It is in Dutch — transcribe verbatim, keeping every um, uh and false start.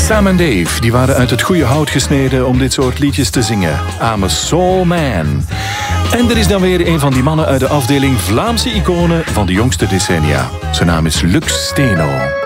Sam en Dave die waren uit het goede hout gesneden om dit soort liedjes te zingen. I'm a Soul Man. En er is dan weer een van die mannen uit de afdeling Vlaamse iconen van de jongste decennia. Zijn naam is Lux Steno.